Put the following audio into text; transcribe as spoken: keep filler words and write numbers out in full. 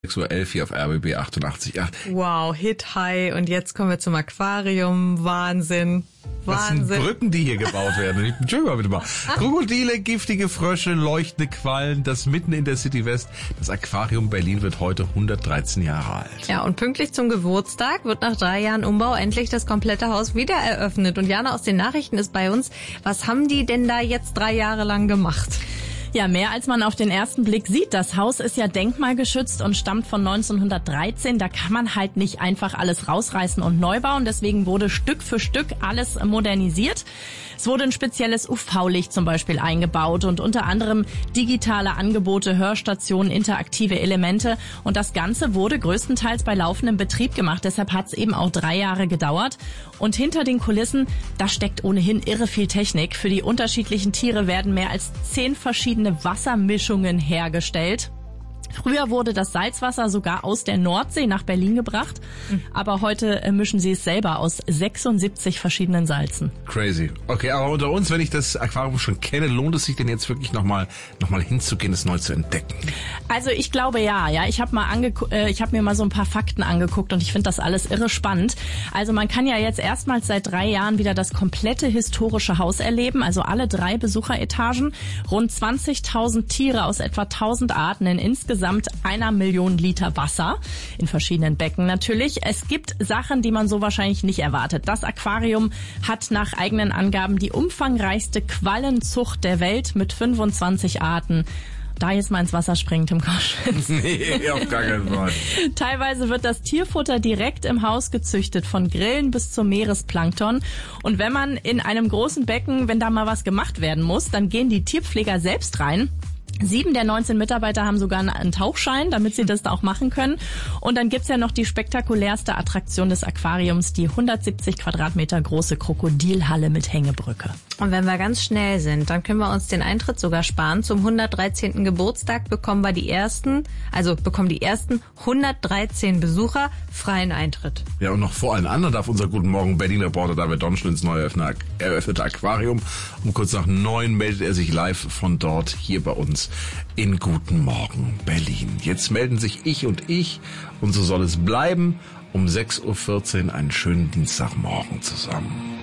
sechs Uhr elf hier auf R B B achtundachtzig Komma acht. Wow, Hit High. Und jetzt kommen wir zum Aquarium. Wahnsinn. Wahnsinn. Das sind Brücken, die hier gebaut werden. Entschuldigung, bitte mal. Krokodile, giftige Frösche, leuchtende Quallen, das mitten in der City West. Das Aquarium Berlin wird heute hundertdreizehn Jahre alt. Ja, und pünktlich zum Geburtstag wird nach drei Jahren Umbau endlich das komplette Haus wieder eröffnet. Und Jana aus den Nachrichten ist bei uns. Was haben die denn da jetzt drei Jahre lang gemacht? Ja, mehr als man auf den ersten Blick sieht. Das Haus ist ja denkmalgeschützt und stammt von neunzehnhundertdreizehn. Da kann man halt nicht einfach alles rausreißen und neu bauen. Deswegen wurde Stück für Stück alles modernisiert. Es wurde ein spezielles U V-Licht zum Beispiel eingebaut und unter anderem digitale Angebote, Hörstationen, interaktive Elemente. Und das Ganze wurde größtenteils bei laufendem Betrieb gemacht. Deshalb hat es eben auch drei Jahre gedauert. Und hinter den Kulissen, da steckt ohnehin irre viel Technik. Für die unterschiedlichen Tiere werden mehr als zehn verschiedene Wassermischungen hergestellt. Früher wurde das Salzwasser sogar aus der Nordsee nach Berlin gebracht, aber heute mischen sie es selber aus sechsundsiebzig verschiedenen Salzen. Crazy. Okay, aber unter uns, wenn ich das Aquarium schon kenne, lohnt es sich denn jetzt wirklich nochmal noch mal hinzugehen, es neu zu entdecken? Also ich glaube ja, ja. Ich habe mal angegu- äh, ich habe mir mal so ein paar Fakten angeguckt und ich finde das alles irre spannend. Also man kann ja jetzt erstmals seit drei Jahren wieder das komplette historische Haus erleben, also alle drei Besucheretagen, rund zwanzigtausend Tiere aus etwa tausend Arten in insgesamt einer Million Liter Wasser in verschiedenen Becken natürlich. Es gibt Sachen, die man so wahrscheinlich nicht erwartet. Das Aquarium hat nach eigenen Angaben die umfangreichste Quallenzucht der Welt mit fünfundzwanzig Arten. Da jetzt mal ins Wasser springen, Tim Koschwitz. Nee, auf gar keinen Fall. Teilweise wird das Tierfutter direkt im Haus gezüchtet, von Grillen bis zum Meeresplankton. Und wenn man in einem großen Becken, wenn da mal was gemacht werden muss, dann gehen die Tierpfleger selbst rein. Sieben der neunzehn Mitarbeiter haben sogar einen Tauchschein, damit sie das da auch machen können. Und dann gibt's ja noch die spektakulärste Attraktion des Aquariums, die hundertsiebzig Quadratmeter große Krokodilhalle mit Hängebrücke. Und wenn wir ganz schnell sind, dann können wir uns den Eintritt sogar sparen. Zum hundertdreizehnten Geburtstag bekommen wir die ersten, also bekommen die ersten hundertdreizehn Besucher freien Eintritt. Ja, und noch vor allen anderen darf unser Guten Morgen Berlin-Reporter David Donschel ins neu eröffnete Aquarium. Um kurz nach neun meldet er sich live von dort hier bei uns in Guten Morgen Berlin. Jetzt melden sich ich und ich und so soll es bleiben. Um sechs Uhr vierzehn einen schönen Dienstagmorgen zusammen.